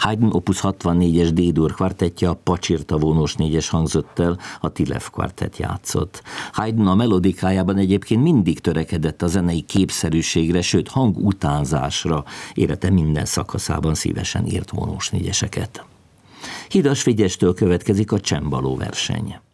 Haydn opus 64-es D-dur kvartettje, a Pacsirta vonós 4-es hangzott el, a Tilev kvartett játszott. Haydn a melodikájában egyébként mindig törekedett a zenei képszerűségre, sőt hangutánzásra, élete minden szakaszában szívesen írt vonós 4-eseket. Hidas Frigyestől következik a csembaló verseny.